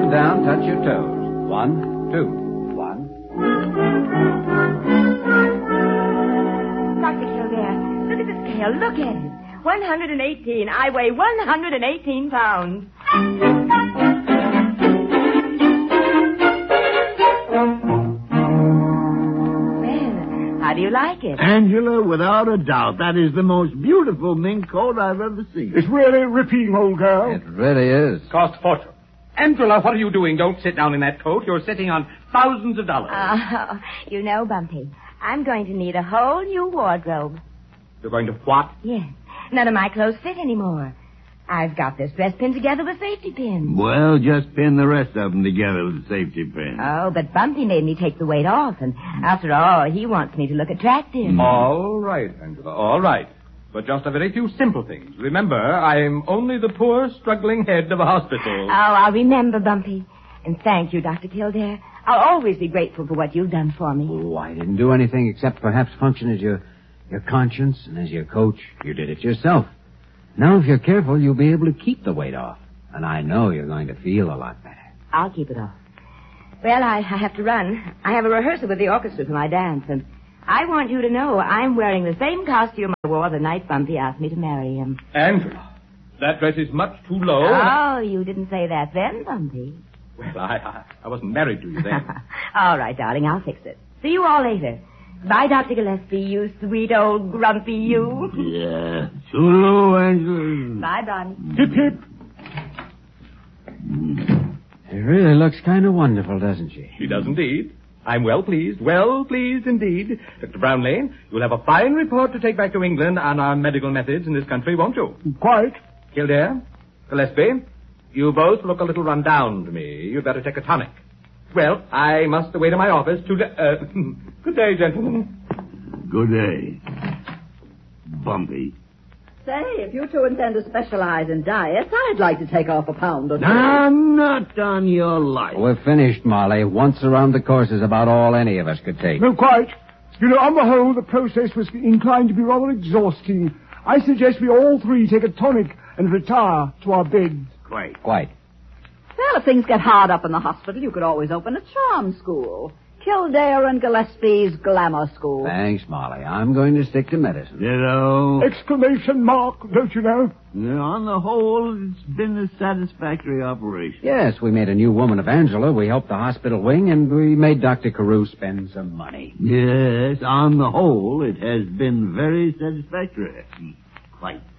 and down, touch your toes. 1, 2, 1. Dr. Kildare, look at the scale. Look at it. 118. I weigh 118 pounds. How do you like it? Angela, without a doubt, that is the most beautiful mink coat I've ever seen. It's really ripping, old girl. It really is. Cost a fortune. Angela, what are you doing? Don't sit down in that coat. You're sitting on thousands of dollars. Oh, you know, Bumpy, I'm going to need a whole new wardrobe. You're going to what? Yes. None of my clothes fit anymore. I've got this dress pinned together with safety pins. Well, just pin the rest of them together with a safety pin. Oh, but Bumpy made me take the weight off, and after all, he wants me to look attractive. All right, Angela, all right. But just a very few simple things. Remember, I'm only the poor, struggling head of a hospital. Oh, I'll remember, Bumpy. And thank you, Dr. Kildare. I'll always be grateful for what you've done for me. Oh, I didn't do anything except perhaps function as your conscience and as your coach. You did it yourself. Now, if you're careful, you'll be able to keep the weight off. And I know you're going to feel a lot better. I'll keep it off. Well, I have to run. I have a rehearsal with the orchestra for my dance, and I want you to know I'm wearing the same costume I wore the night Bumpy asked me to marry him. Angela, that dress is much too low. Oh, you didn't say that then, Bumpy. Well, I wasn't married to you then. All right, darling, I'll fix it. See you all later. Bye, Dr. Gillespie, you sweet old grumpy you. Yeah. Toodaloo, Angela. Bye, Bonnie. Hip, hip. It really looks kind of wonderful, doesn't she? She does indeed. I'm well pleased indeed. Dr. Brownlee, you'll have a fine report to take back to England on our medical methods in this country, won't you? Quite. Kildare, Gillespie, you both look a little run down to me. You'd better take a tonic. Well, I must away to my office to... good day, gentlemen. Good day. Bumpy. Say, if you two intend to specialize in diets, I'd like to take off a pound or two. I'm not on your life. We're finished, Molly. Once around the course is about all any of us could take. No, quite. You know, on the whole, the process was inclined to be rather exhausting. I suggest we all three take a tonic and retire to our beds. Quite. Well, if things get hard up in the hospital, you could always open a charm school. Kildare and Gillespie's glamour school. Thanks, Molly. I'm going to stick to medicine. Ditto. Exclamation mark, don't you know? Yeah, on the whole, it's been a satisfactory operation. Yes, we made a new woman of Angela. We helped the hospital wing, and we made Dr. Carew spend some money. Yes, on the whole, it has been very satisfactory. Quite.